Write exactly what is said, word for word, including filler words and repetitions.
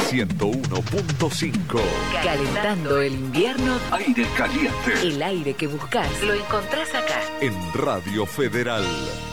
ciento uno punto cinco. Calentando el invierno. Aire caliente. El aire que buscas lo encontrás acá. En Radio Federal.